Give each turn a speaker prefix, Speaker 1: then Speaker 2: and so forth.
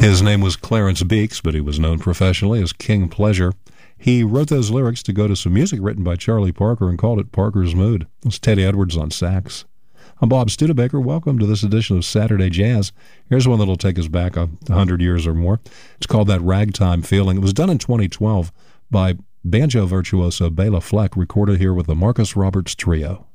Speaker 1: His name was Clarence Beeks, but he was known professionally as King Pleasure. He wrote those lyrics to go to some music written by Charlie Parker and called it Parker's Mood. It was Teddy Edwards on sax. I'm Bob Studebaker. Welcome to this edition of Saturday Jazz. Here's one that'll take us back 100 years or more. It's called That Ragtime Feeling. It was done in 2012 by banjo virtuoso Bela Fleck, recorded here with the Marcus Roberts Trio.